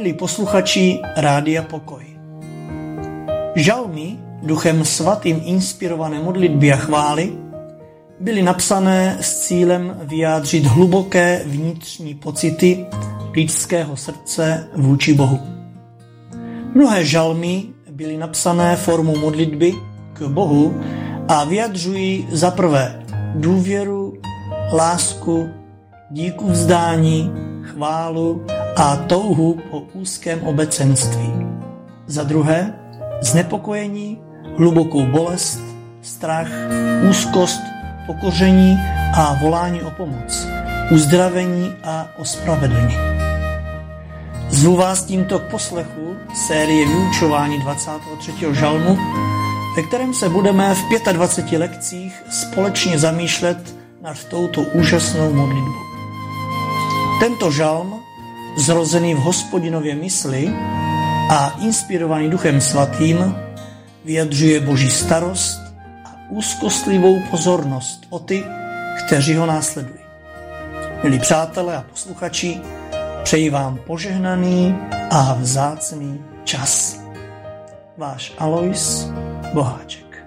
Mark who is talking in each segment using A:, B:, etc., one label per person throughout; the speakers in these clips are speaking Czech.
A: Milí posluchači Rádia Pokoj. Žalmy, Duchem Svatým inspirované modlitby a chvály, byly napsané s cílem vyjádřit hluboké vnitřní pocity lidského srdce vůči Bohu. Mnohé žalmy byly napsané formou modlitby k Bohu a vyjadřují za prvé důvěru, lásku, díku vzdání, chválu a touhu po úzkém obecenství. Za druhé znepokojení, hlubokou bolest, strach, úzkost, pokoření a volání o pomoc, uzdravení a ospravedlnění. Zvu vás tímto k poslechu série vyučování 23. žalmu, ve kterém se budeme v 25 lekcích společně zamýšlet nad touto úžasnou modlitbou. Tento žalm, zrozený v Hospodinově mysli a inspirovaný Duchem Svatým, vyjadřuje Boží starost a úzkostlivou pozornost o ty, kteří ho následují. Milí přátelé a posluchači, přeji vám požehnaný a vzácný čas. Váš Alois Boháček.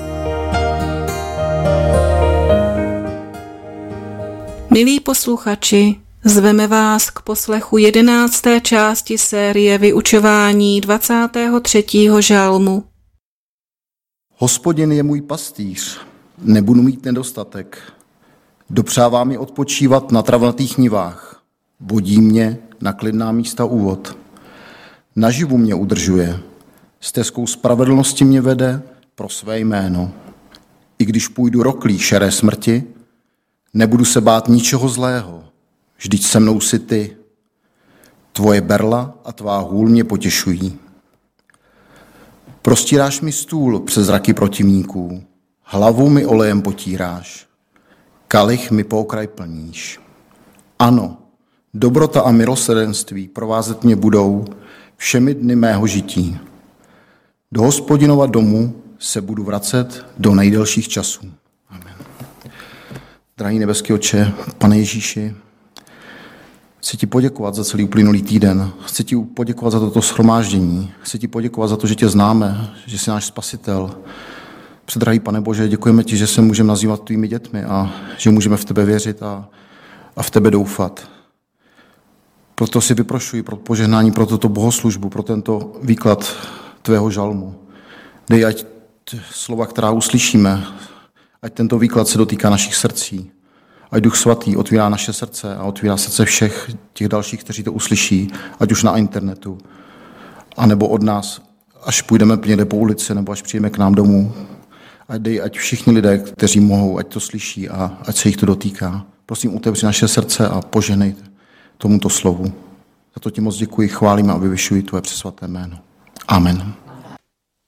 B: Milí posluchači, zveme vás k poslechu 11. části série vyučování 23. žalmu.
C: Hospodin je můj pastýř, nebudu mít nedostatek. Dopřává mi odpočívat na travnatých nivách. Vodí mě na klidná místa úvod. Naživu mě udržuje. Stezkou spravedlnosti mě vede pro své jméno. I když půjdu roklí šeré smrti, nebudu se bát ničeho zlého. Vždyť se mnou jsi ty. Tvoje berla a tvá hůl mě potěšují. Prostíráš mi stůl přes zraky protivníků. Hlavu mi olejem potíráš. Kalich mi po okraj plníš. Ano, dobrota a milosrdenství provázet mě budou všemi dny mého žití. Do Hospodinova domu se budu vracet do nejdelších časů. Amen. Drahý nebeský Otče, Pane Ježíši, chci ti poděkovat za celý uplynulý týden. Chci ti poděkovat za toto shromáždění. Chci ti poděkovat za to, že tě známe, že jsi náš spasitel. Předrahý Pane Bože, děkujeme ti, že se můžeme nazývat tvými dětmi a že můžeme v tebe věřit a v tebe doufat. Proto si vyprošuji pro požehnání, pro tuto bohoslužbu, pro tento výklad tvého žalmu. Dej, ať slova, která uslyšíme, ať tento výklad se dotýká našich srdcí. Ať Duch Svatý otvírá naše srdce a otvírá srdce všech těch dalších, kteří to uslyší, ať už na internetu, anebo od nás, až půjdeme někde po ulici, nebo až přijdeme k nám domů. Ať všichni lidé, kteří mohou, ať to slyší a ať se jich to dotýká. Prosím, otevři naše srdce a požehnej tomuto slovu. Za to ti moc děkuji, chválím a vyvyšuji tvoje přesvaté jméno. Amen.